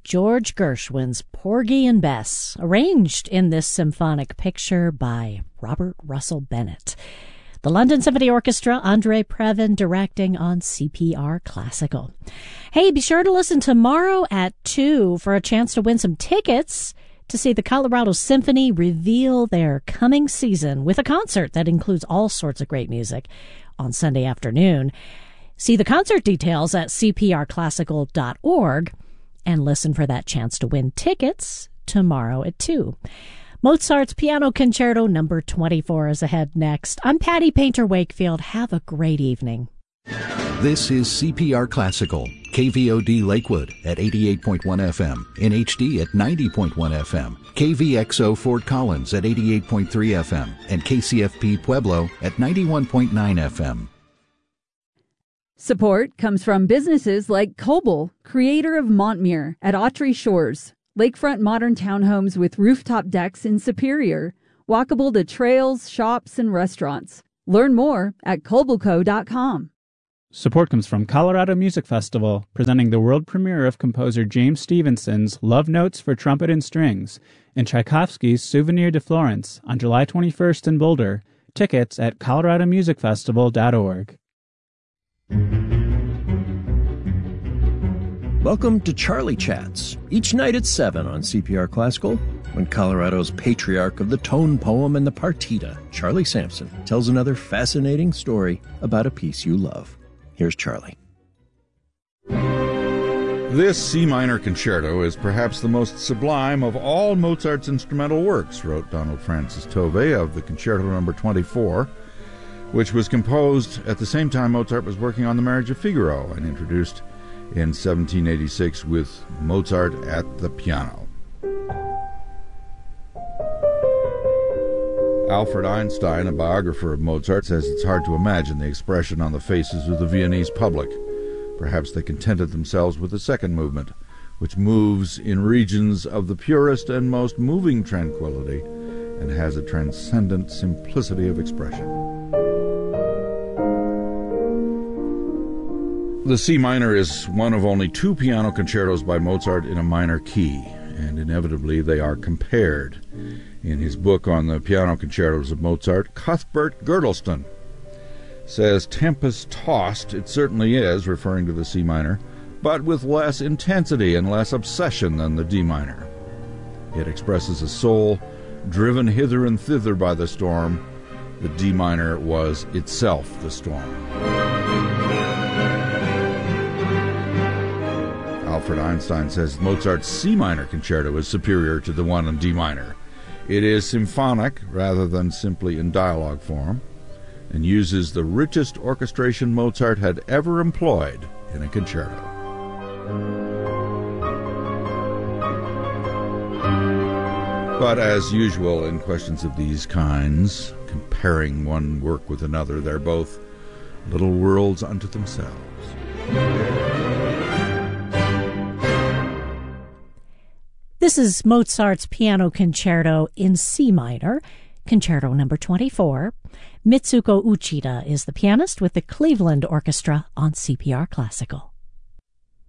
George Gershwin's Porgy and Bess, arranged in this symphonic picture by Robert Russell Bennett. The London Symphony Orchestra, Andre Previn directing on CPR Classical. Hey, be sure to listen tomorrow at 2 for a chance to win some tickets to see the Colorado Symphony reveal their coming season with a concert that includes all sorts of great music on Sunday afternoon. See the concert details at cprclassical.org and listen for that chance to win tickets tomorrow at 2. Mozart's Piano Concerto number 24 is ahead next. I'm Patty Painter Wakefield. Have a great evening. This is CPR Classical, KVOD Lakewood at 88.1 FM, NHD at 90.1 FM, KVXO Fort Collins at 88.3 FM, and KCFP Pueblo at 91.9 FM. Support comes from businesses like Coble, creator of Montmere at Autry Shores, lakefront modern townhomes with rooftop decks in Superior, walkable to trails, shops, and restaurants. Learn more at cobleco.com. Support comes from Colorado Music Festival, presenting the world premiere of composer James Stevenson's Love Notes for Trumpet and Strings and Tchaikovsky's Souvenir de Florence on July 21st in Boulder. Tickets at coloradomusicfestival.org. Welcome to Charlie Chats, each night at 7 on CPR Classical, when Colorado's patriarch of the tone poem and the partita, Charlie Sampson, tells another fascinating story about a piece you love. Here's Charlie. This C minor concerto is perhaps the most sublime of all Mozart's instrumental works, wrote Donald Francis Tovey of the Concerto number 24, which was composed at the same time Mozart was working on The Marriage of Figaro and introduced in 1786 with Mozart at the piano. Alfred Einstein, a biographer of Mozart, says it's hard to imagine the expression on the faces of the Viennese public. Perhaps they contented themselves with the second movement, which moves in regions of the purest and most moving tranquility and has a transcendent simplicity of expression. The C minor is one of only 2 piano concertos by Mozart in a minor key, and inevitably they are compared. In his book on the piano concertos of Mozart, Cuthbert Girdleston says, "Tempest-tossed it certainly is," referring to the C minor, "but with less intensity and less obsession than the D minor. It expresses a soul driven hither and thither by the storm. The D minor was itself the storm." Alfred Einstein says Mozart's C minor concerto is superior to the one in D minor. It is symphonic rather than simply in dialogue form, and uses the richest orchestration Mozart had ever employed in a concerto. But as usual in questions of these kinds, comparing one work with another, they're both little worlds unto themselves. This is Mozart's Piano Concerto in C minor, Concerto number 24. Mitsuko Uchida is the pianist with the Cleveland Orchestra on CPR Classical.